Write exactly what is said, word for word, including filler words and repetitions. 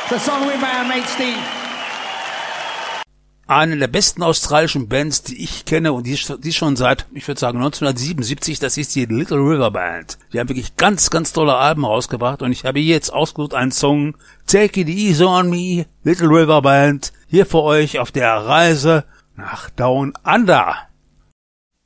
The song with my mate Steve. Eine der besten australischen Bands, die ich kenne und die, die schon seit, ich würde sagen, neunzehnhundertsiebenundsiebzig, das ist die Little River Band. Die haben wirklich ganz, ganz tolle Alben rausgebracht und ich habe hier jetzt ausgesucht einen Song, Take It Easy on Me, Little River Band, hier für euch auf der Reise nach Down Under.